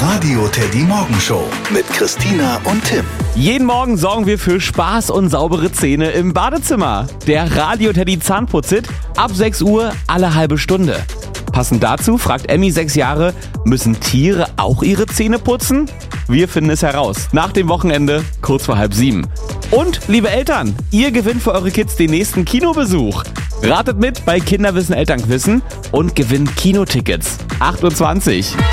Radio Teddy Morgenshow mit Christina und Tim. Jeden Morgen sorgen wir für Spaß und saubere Zähne im Badezimmer. Der Radio Teddy Zahnputzit ab 6 Uhr alle halbe Stunde. Passend dazu fragt Emmy 6 Jahre, müssen Tiere auch ihre Zähne putzen? Wir finden es heraus. Nach dem Wochenende, kurz vor 6:30. Und, liebe Eltern, ihr gewinnt für eure Kids den nächsten Kinobesuch. Ratet mit bei Kinderwissen Elternquissen und gewinnt Kinotickets. 8:20 Uhr.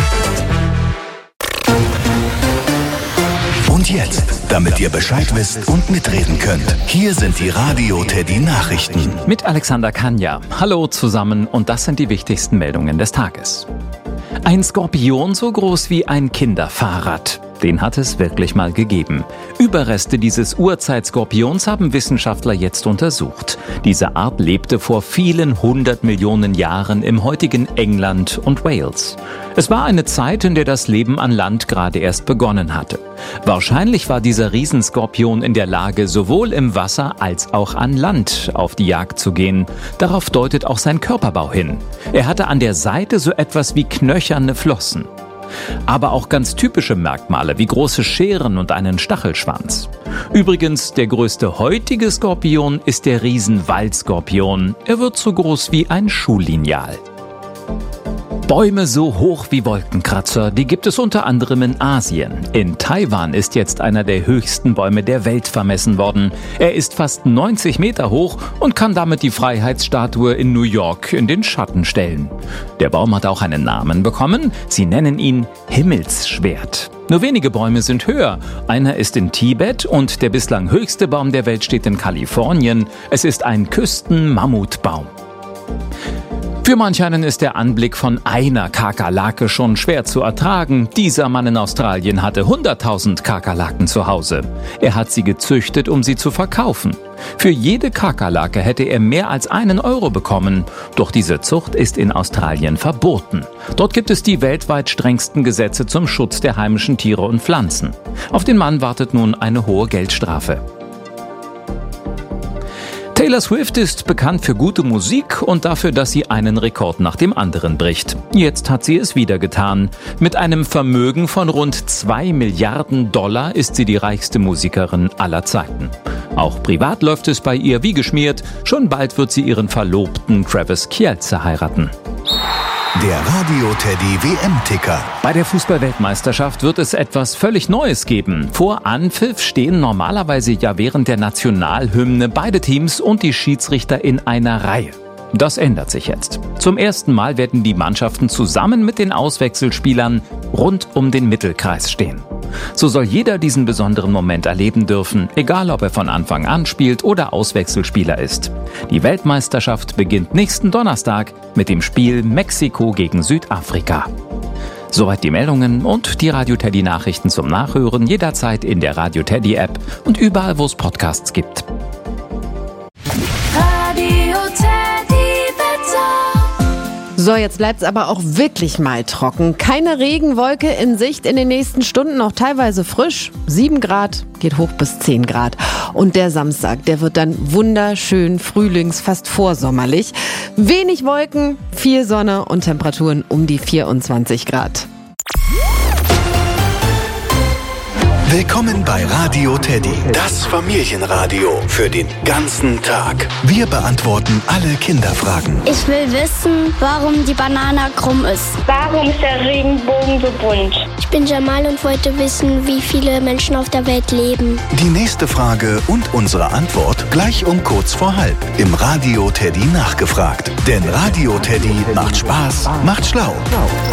Und jetzt, damit ihr Bescheid wisst und mitreden könnt, hier sind die Radio Teddy Nachrichten. Mit Alexander Kanja. Hallo zusammen und das sind die wichtigsten Meldungen des Tages. Ein Skorpion so groß wie ein Kinderfahrrad. Den hat es wirklich mal gegeben. Überreste dieses Urzeitskorpions haben Wissenschaftler jetzt untersucht. Diese Art lebte vor vielen 100 Millionen Jahren im heutigen England und Wales. Es war eine Zeit, in der das Leben an Land gerade erst begonnen hatte. Wahrscheinlich war dieser Riesenskorpion in der Lage, sowohl im Wasser als auch an Land auf die Jagd zu gehen. Darauf deutet auch sein Körperbau hin. Er hatte an der Seite so etwas wie knöcherne Flossen. Aber auch ganz typische Merkmale wie große Scheren und einen Stachelschwanz. Übrigens, der größte heutige Skorpion ist der Riesenwaldskorpion. Er wird so groß wie ein Schullineal. Bäume so hoch wie Wolkenkratzer, die gibt es unter anderem in Asien. In Taiwan ist jetzt einer der höchsten Bäume der Welt vermessen worden. Er ist fast 90 Meter hoch und kann damit die Freiheitsstatue in New York in den Schatten stellen. Der Baum hat auch einen Namen bekommen. Sie nennen ihn Himmelsschwert. Nur wenige Bäume sind höher. Einer ist in Tibet und der bislang höchste Baum der Welt steht in Kalifornien. Es ist ein Küstenmammutbaum. Für manch einen ist der Anblick von einer Kakerlake schon schwer zu ertragen. Dieser Mann in Australien hatte 100.000 Kakerlaken zu Hause. Er hat sie gezüchtet, um sie zu verkaufen. Für jede Kakerlake hätte er mehr als 1 Euro bekommen. Doch diese Zucht ist in Australien verboten. Dort gibt es die weltweit strengsten Gesetze zum Schutz der heimischen Tiere und Pflanzen. Auf den Mann wartet nun eine hohe Geldstrafe. Taylor Swift ist bekannt für gute Musik und dafür, dass sie einen Rekord nach dem anderen bricht. Jetzt hat sie es wieder getan. Mit einem Vermögen von rund $2 Milliarden ist sie die reichste Musikerin aller Zeiten. Auch privat läuft es bei ihr wie geschmiert. Schon bald wird sie ihren Verlobten Travis Kelce heiraten. Der Radio Teddy WM-Ticker. Bei der Fußball-Weltmeisterschaft wird es etwas völlig Neues geben. Vor Anpfiff stehen normalerweise ja während der Nationalhymne beide Teams und die Schiedsrichter in einer Reihe. Das ändert sich jetzt. Zum ersten Mal werden die Mannschaften zusammen mit den Auswechselspielern rund um den Mittelkreis stehen. So soll jeder diesen besonderen Moment erleben dürfen, egal ob er von Anfang an spielt oder Auswechselspieler ist. Die Weltmeisterschaft beginnt nächsten Donnerstag mit dem Spiel Mexiko gegen Südafrika. Soweit die Meldungen und die Radio Teddy Nachrichten zum Nachhören jederzeit in der Radio Teddy App und überall, wo es Podcasts gibt. So, jetzt bleibt's aber auch wirklich mal trocken. Keine Regenwolke in Sicht in den nächsten Stunden, auch teilweise frisch. 7 Grad, geht hoch bis 10 Grad. Und der Samstag, der wird dann wunderschön fast vorsommerlich. Wenig Wolken, viel Sonne und Temperaturen um die 24 Grad. Willkommen bei Radio Teddy, das Familienradio für den ganzen Tag. Wir beantworten alle Kinderfragen. Ich will wissen, warum die Banane krumm ist. Warum ist der Regenbogen so bunt? Ich bin Jamal und wollte wissen, wie viele Menschen auf der Welt leben. Die nächste Frage und unsere Antwort gleich um kurz vor 12:30 im Radio Teddy nachgefragt. Denn Radio Teddy macht Spaß, macht schlau.